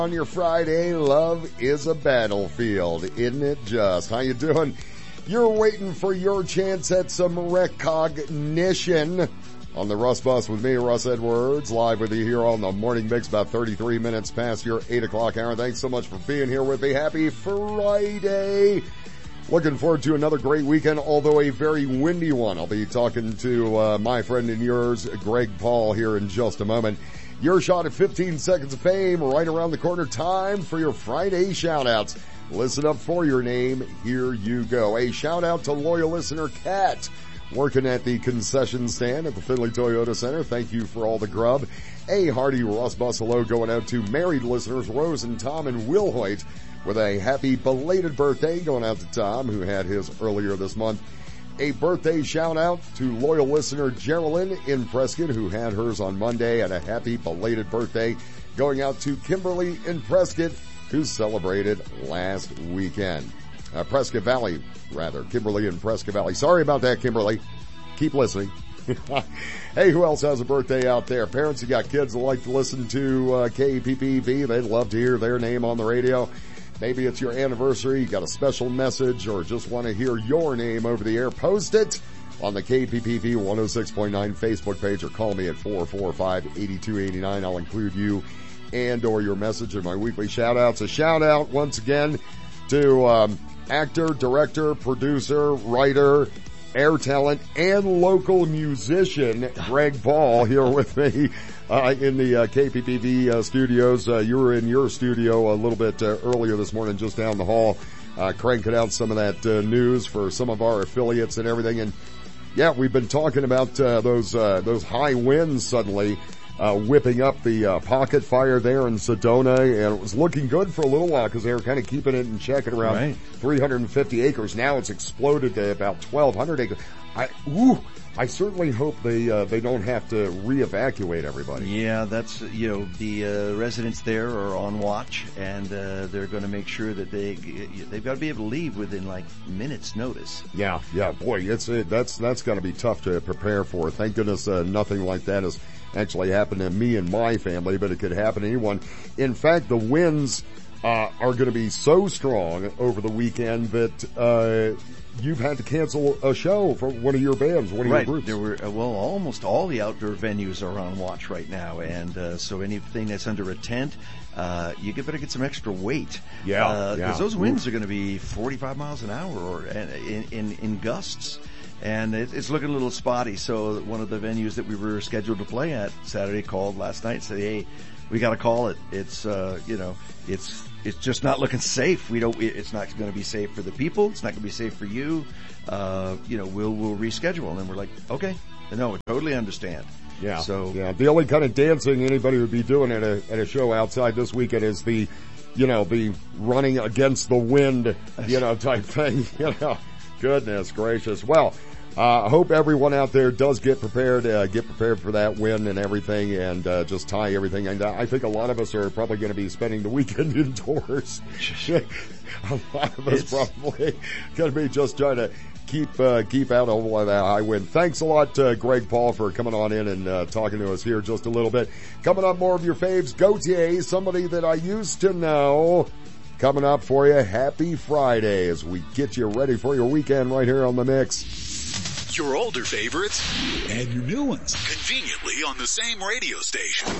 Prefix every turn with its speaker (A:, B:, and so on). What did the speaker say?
A: On your Friday, love is a battlefield, isn't it just? How you doing? You're waiting for your chance at some recognition on the Russ Bus with me, Russ Edwards, live with you here on the Morning Mix, about 33 minutes past your 8 o'clock hour. Thanks so much for being here with me. Happy Friday. Looking forward to another great weekend, although a very windy one. I'll be talking to my friend and yours, Greg Paul, here in just a moment. Your shot at 15 seconds of fame right around the corner. Time for your Friday shout-outs. Listen up for your name. Here you go. A shout-out to loyal listener Kat, working at the concession stand at the Findlay Toyota Center. Thank you for all the grub. A hearty Russ Bus hello going out to married listeners Rose and Tom and Will Hoyt, with a happy belated birthday going out to Tom, who had his earlier this month. A birthday shout out to loyal listener Geraldine in Prescott, who had hers on Monday, and a happy belated birthday going out to Kimberly in Prescott, who celebrated last weekend. Prescott Valley, rather. Kimberly in Prescott Valley. Sorry about that, Kimberly. Keep listening. Hey, who else has a birthday out there? Parents who got kids that like to listen to KPPV. They'd love to hear their name on the radio. Maybe it's your anniversary, you got a special message, or just want to hear your name over the air. Post it on the KPPV 106.9 Facebook page, or call me at 445-8289. I'll include you and or your message in my weekly shout-outs. A shout-out once again to actor, director, producer, writer, air talent, and local musician Greg Paul here with me in the KPPV studios. You were in your studio a little bit earlier this morning, just down the hall, cranking out some of that news for some of our affiliates and everything. And yeah, we've been talking about those high winds suddenly whipping up the pocket fire there in Sedona, and it was looking good for a little while because they were kind of keeping it in check at around 350 acres. Now it's exploded to about 1,200 acres. I certainly hope they don't have to re-evacuate everybody.
B: Yeah, that's, the residents there are on watch, and they're going to make sure that they've got to be able to leave within like minutes notice.
A: Yeah, boy, that's got to be tough to prepare for. Thank goodness nothing like that has actually happened to me and my family, but it could happen to anyone. In fact, the winds are going to be so strong over the weekend that you've had to cancel a show for one of your bands, one of your groups.
B: There were, almost all the outdoor venues are on watch right now, and so anything that's under a tent, you better get some extra weight.
A: Yeah.
B: Because those winds are going to be 45 miles an hour or in gusts. And it's looking a little spotty, so one of the venues that we were scheduled to play at Saturday called last night and said, hey, we gotta call it. It's, it's just not looking safe. It's not gonna be safe for the people. It's not gonna be safe for you. We'll reschedule. And we're like, okay. No, I totally understand.
A: Yeah.
B: So.
A: Yeah. The only kind of dancing anybody would be doing at a show outside this weekend is the running against the wind, type thing, Goodness gracious. Well, I hope everyone out there does get prepared for that wind and everything, and just tie everything. And I think a lot of us are probably going to be spending the weekend indoors. A lot of us probably going to be just trying to keep out of that high wind. Thanks a lot, Greg Paul, for coming on in and talking to us here just a little bit. Coming up, more of your faves. Gautier, somebody that I used to know. Coming up for you, happy Friday as we get you ready for your weekend right here on The Mix.
C: Your older favorites
D: and your new ones
C: conveniently on the same radio station.